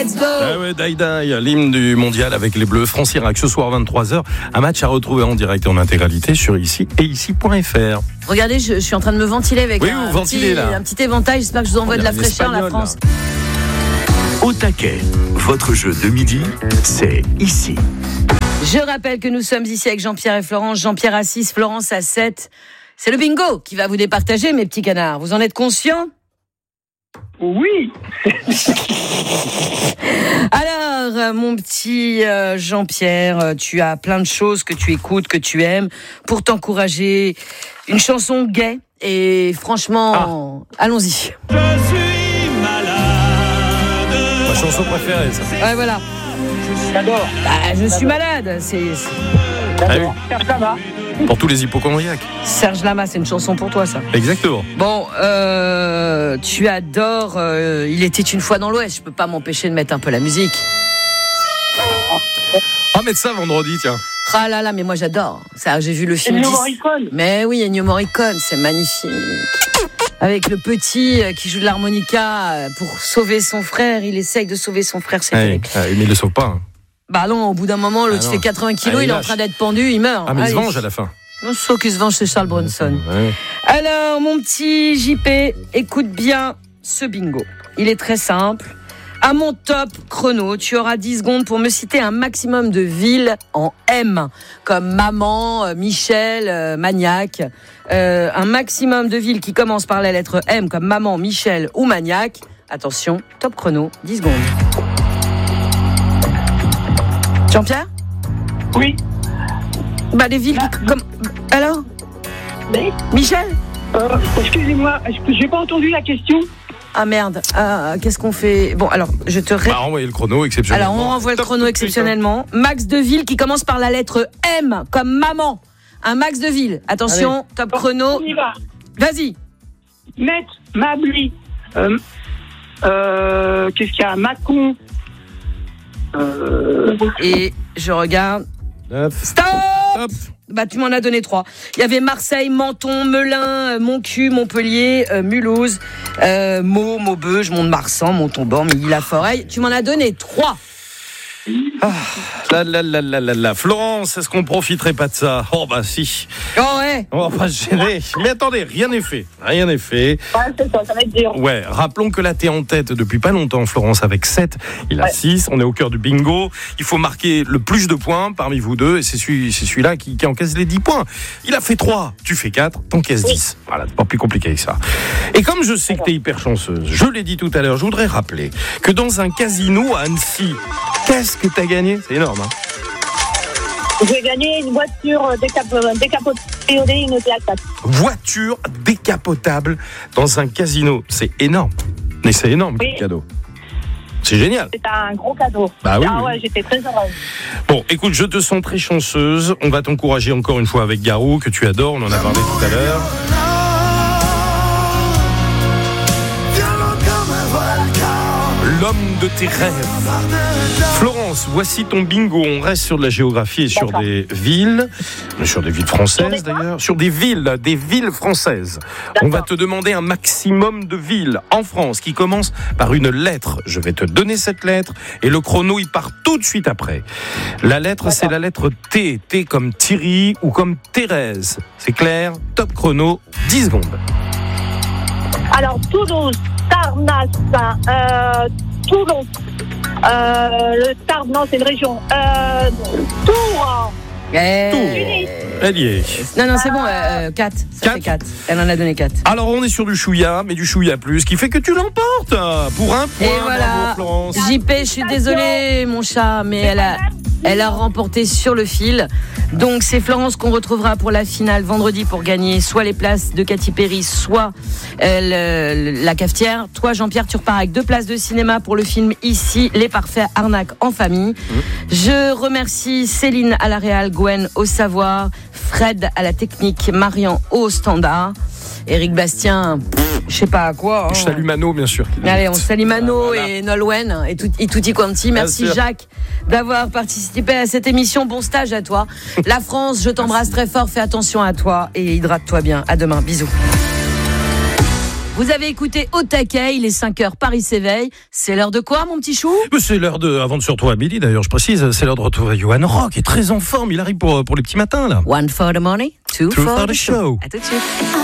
Let's go. Ah ouais, Die Die, l'hymne du mondial avec les Bleus. France-Irak ce soir 23h. Un match à retrouver en direct et en intégralité sur ici et ici.fr. Regardez, je suis en train de me ventiler avec un petit éventail. J'espère que je vous envoie de la fraîcheur, la France. Au taquet, votre jeu de midi, c'est ici. Je rappelle que nous sommes ici avec Jean-Pierre et Florence. Jean-Pierre à 6, Florence à 7. C'est le bingo qui va vous départager, mes petits canards. Vous en êtes conscients ? Oui. Alors, mon petit Jean-Pierre, tu as plein de choses que tu écoutes, que tu aimes, pour t'encourager. Une chanson gaie et franchement, allons-y. Je suis malade. Ma chanson préférée, ça. Ouais, voilà. J'adore. Je suis malade. Ah oui. Serge Lama. Pour tous les hypochondriaques. Serge Lama, c'est une chanson pour toi, ça. Exactement. Bon, tu adores Il était une fois dans l'Ouest. Je peux pas m'empêcher de mettre un peu la musique. Ah, mettre ça vendredi, tiens. Ah là là, mais moi j'adore. Ça, j'ai vu le film. Ennio Morricone. Mais oui, Ennio Morricone, c'est magnifique. Avec le petit qui joue de l'harmonica pour sauver son frère. Il essaye de sauver son frère, c'est terrible. Mais il le sauve pas. Hein. Bah non, au bout d'un moment, l'autre fait 80 kilos, il est en train d'être pendu, il meurt. Ah, mais il se venge à la fin. Non, sauf qu'il se venge, c'est Charles Bronson. Ouais. Alors, mon petit JP, écoute bien ce bingo. Il est très simple. À mon top chrono, tu auras 10 secondes pour me citer un maximum de villes en M, comme Maman, Michel, Magnac. Un maximum de villes qui commencent par la lettre M, comme Maman, Michel ou Magnac. Attention, top chrono, 10 secondes. Jean-Pierre ? Oui. Bah, les villes comme... Alors ? Oui. Michel ? Excusez-moi, j'ai pas entendu la question. Ah merde, qu'est-ce qu'on fait ? Bon, alors, je te Bah, renvoyer le chrono exceptionnellement. Alors, on renvoie le chrono exceptionnellement. Max de villes qui commence par la lettre M, comme maman. Un max de villes. Attention, allez. Top chrono. On y va. Vas-y. Met, Mabli. Qu'est-ce qu'il y a ? Mâcon. Et je regarde. Stop. Bah, tu m'en as donné 3. Il y avait Marseille, Menton, Melun, Montcuq, Montpellier, Mulhouse, Meaux, Maubeuge, Mont-de-Marsan, Montauban, Milly-la-Forêt. Tu m'en as donné 3. Florence, est-ce qu'on profiterait pas de ça ? Oh bah si. Oh ouais. On va pas se gêner. Mais attendez, rien n'est fait. Rien n'est fait. Ouais, c'est ça va être dur. Ouais, rappelons que là t'es en tête depuis pas longtemps, Florence, avec 7. Il a 6, on est au cœur du bingo. Il faut marquer le plus de points parmi vous deux. Et c'est celui-là qui encaisse les 10 points. Il a fait 3, tu fais 4, t'encaisses 10. Voilà, c'est pas plus compliqué que ça. Et comme je sais que t'es hyper chanceuse, je l'ai dit tout à l'heure, je voudrais rappeler que dans un casino à Annecy, qu'est-ce que t'as gagné ? C'est énorme, hein. J'ai gagné une voiture décapotable, une P4. Voiture décapotable dans un casino. C'est énorme. Mais c'est énorme, oui. Cadeau. C'est génial. C'est un gros cadeau. Bah oui. Ah ouais, j'étais très heureuse. Bon, écoute, je te sens très chanceuse. On va t'encourager encore une fois avec Garou, que tu adores. On en a parlé tout à l'heure. L'homme de tes rêves. Florence, voici ton bingo. On reste sur de la géographie et sur des villes. Sur des villes françaises d'ailleurs. Sur des villes françaises. On va te demander un maximum de villes en France qui commencent par une lettre. Je vais te donner cette lettre et le chrono il part tout de suite après. La lettre c'est la lettre T. T comme Thierry ou comme Thérèse. C'est clair ? Top chrono, 10 secondes. Alors, Toulouse, Tarnas, Toulon, le Tarn, non, c'est une région. Tours. Elle y est. Non, c'est bon, 4. Ça fait 4. Elle en a donné 4. Alors, on est sur du chouïa, mais du chouïa plus, qui fait que tu l'emportes pour un point. Et voilà, bravo, Florence. JP, je suis désolée, mon chat, mais elle a remporté sur le fil. Donc, c'est Florence qu'on retrouvera pour la finale vendredi pour gagner soit les places de Katy Perry, soit la cafetière. Toi, Jean-Pierre, tu repars avec 2 places de cinéma pour le film Ici, les parfaits arnaques en famille. Je remercie Céline à la réal, Gwen au savoir, Fred à la technique, Marian au standard, Éric Bastien, je sais pas à quoi. Je salue Mano, bien sûr. Allez, on salue Mano et Nolwenn et tutti quanti. Merci Jacques d'avoir participé à cette émission. Bon stage à toi. La France, je t'embrasse très fort. Fais attention à toi et hydrate-toi bien. À demain. Bisous. Vous avez écouté Au taquet, il est 5h, Paris s'éveille. C'est l'heure de quoi, mon petit chou? C'est l'heure avant de se retrouver à midi, d'ailleurs, je précise, c'est l'heure de retrouver Johan Rock, qui est très en forme, il arrive pour les petits matins, là. One for the money, two for the show. À tout de suite.